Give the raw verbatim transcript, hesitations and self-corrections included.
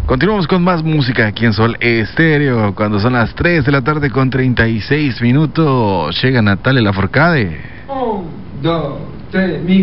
Continuamos con más música aquí en Sol Estéreo. Cuando son las tres de la tarde con treinta y seis minutos, llega Natalia Lafourcade. Un, dos, tres, mi